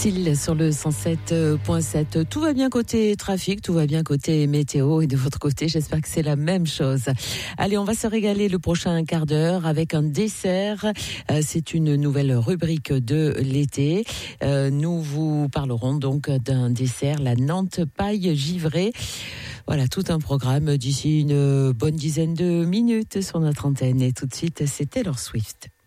Style sur le 107.7. Tout va bien côté trafic, tout va bien côté météo et de votre côté, j'espère que c'est la même chose. Allez, on va se régaler le prochain quart d'heure avec un dessert. C'est une nouvelle rubrique de l'été. Nous vous parlerons donc d'un dessert, la Nantes paille givrée. Voilà, tout un programme d'ici une bonne dizaine de minutes sur notre antenne. Et tout de suite, c'est Taylor Swift.